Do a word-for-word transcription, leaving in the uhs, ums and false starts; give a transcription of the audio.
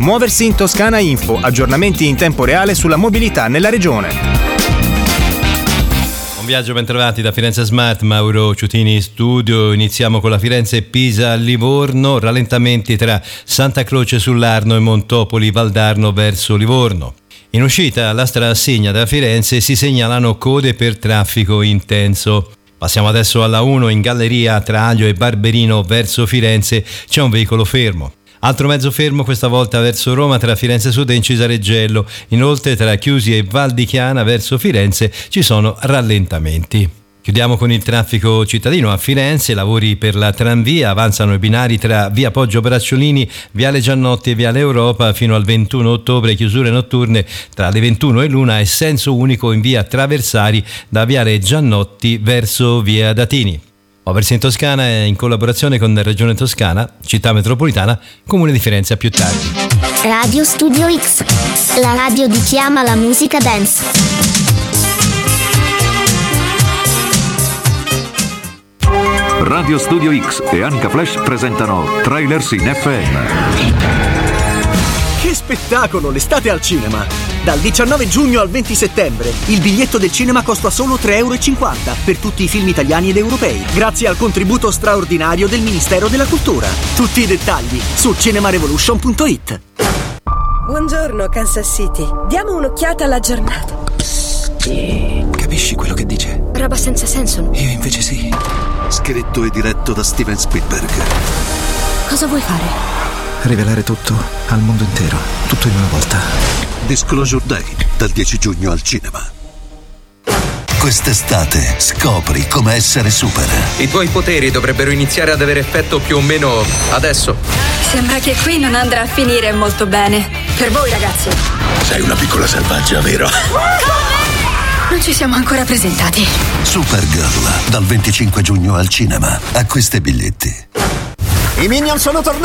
Muoversi in Toscana Info, aggiornamenti in tempo reale sulla mobilità nella regione. Un viaggio ben trovati da Firenze Smart, Mauro Ciutini in studio. Iniziamo con la Firenze-Pisa-Livorno, rallentamenti tra Santa Croce sull'Arno e Montopoli Valdarno verso Livorno. In uscita alla Strassigna da Firenze si segnalano code per traffico intenso. Passiamo adesso alla uno, in galleria tra Aglio e Barberino verso Firenze c'è un veicolo fermo. Altro mezzo fermo questa volta verso Roma tra Firenze Sud e Incisareggello. Inoltre tra Chiusi e Val di Chiana verso Firenze ci sono rallentamenti. Chiudiamo con il traffico cittadino a Firenze. Lavori per la tranvia, avanzano i binari tra via Poggio Bracciolini, viale Giannotti e viale Europa fino al ventuno ottobre, chiusure notturne tra le ventuno e l'una e senso unico in via Traversari da viale Giannotti verso via Datini. Muoversi in Toscana è in collaborazione con Regione Toscana, Città Metropolitana, Comune di Firenze. A più tardi. Radio Studio X, la radio di chi ama la musica dance. Radio Studio X e Anca Flash presentano Trailers in F M. Che spettacolo, l'estate al cinema! Dal diciannove giugno al venti settembre il biglietto del cinema costa solo tre e cinquanta euro per tutti i film italiani ed europei, grazie al contributo straordinario del Ministero della Cultura. Tutti i dettagli su cinemarevolution punto it. Buongiorno Kansas City, diamo un'occhiata alla giornata. Capisci quello che dice? Roba senza senso. Io invece sì. Scritto e diretto da Steven Spielberg. Cosa vuoi fare? Rivelare tutto al mondo intero, tutto in una volta. Disclosure Day, dal dieci giugno al cinema. Quest'estate scopri come essere super. I tuoi poteri dovrebbero iniziare ad avere effetto più o meno adesso. Sembra che qui non andrà a finire molto bene. Per voi ragazzi. Sei una piccola selvaggia, vero? Non ci siamo ancora presentati. Supergirl, dal venticinque giugno al cinema. Acquista i biglietti. I Minion sono tornati!